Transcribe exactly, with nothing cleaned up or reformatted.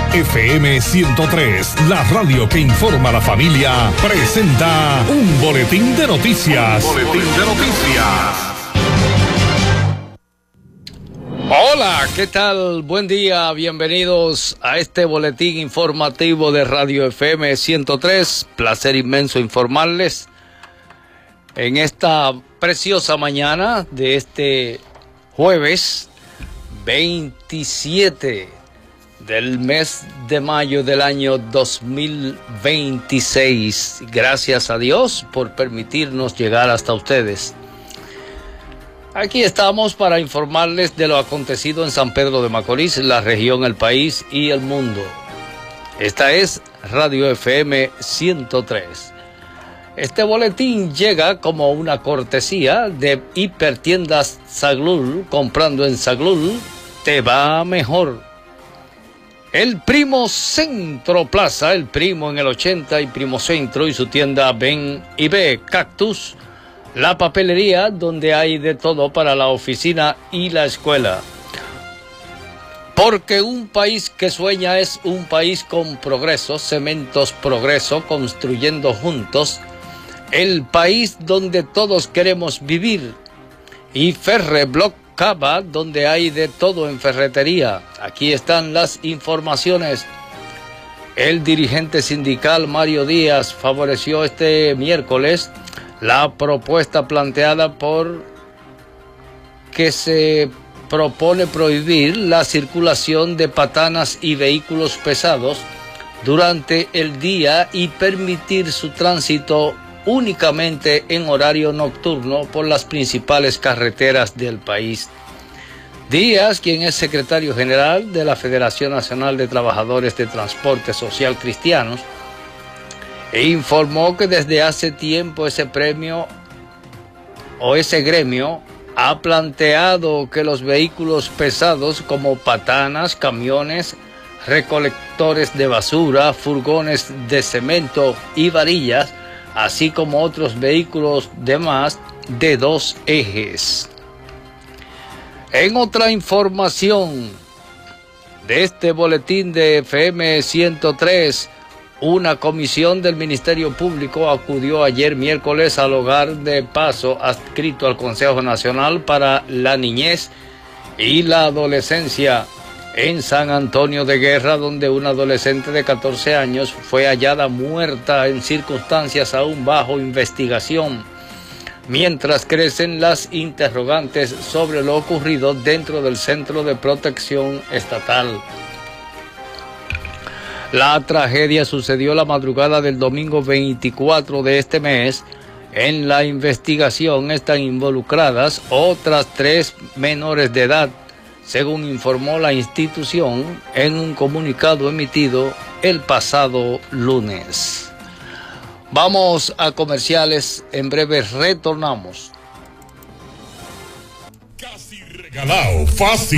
F M ciento tres, la radio que informa a la familia, presenta un boletín de noticias. Un boletín de noticias. Hola, ¿qué tal? Buen día, bienvenidos a este boletín informativo de Radio F M ciento tres. Placer inmenso informarles en esta preciosa mañana de este jueves veintisiete del mes de mayo del año dos mil veintiséis. Gracias a Dios por permitirnos llegar hasta ustedes. Aquí estamos para informarles de lo acontecido en San Pedro de Macorís, la región, el país y el mundo. Esta es Radio F M ciento tres. Este boletín llega como una cortesía de Hipertiendas Saglul. Comprando en Saglul te va mejor. El Primo Centro Plaza, el Primo en el ochenta y Primo Centro y su tienda Ven y Ve Cactus. La papelería donde hay de todo para la oficina y la escuela. Porque un país que sueña es un país con progreso. Cementos Progreso, construyendo juntos el país donde todos queremos vivir. Y Ferreblock Cava, donde hay de todo en ferretería. Aquí están las informaciones. El dirigente sindical Mario Díaz favoreció este miércoles la propuesta planteada por que se propone prohibir la circulación de patanas y vehículos pesados durante el día y permitir su tránsito únicamente en horario nocturno por las principales carreteras del país. Díaz, quien es secretario general de la Federación Nacional de Trabajadores de Transporte Social Cristianos, e informó que desde hace tiempo ese premio o ese gremio ha planteado que los vehículos pesados como patanas, camiones, recolectores de basura, furgones de cemento y varillas, así como otros vehículos de más de dos ejes. En otra información de este boletín de F M ciento tres, una comisión del Ministerio Público acudió ayer miércoles al hogar de Paso adscrito al Consejo Nacional para la Niñez y la Adolescencia en San Antonio de Guerra, donde una adolescente de catorce años fue hallada muerta en circunstancias aún bajo investigación, mientras crecen las interrogantes sobre lo ocurrido dentro del Centro de Protección Estatal. La tragedia sucedió la madrugada del domingo veinticuatro de este mes. En la investigación están involucradas otras tres menores de edad, según informó la institución en un comunicado emitido el pasado lunes. Vamos a comerciales, en breve retornamos. Casi regalado, fácil.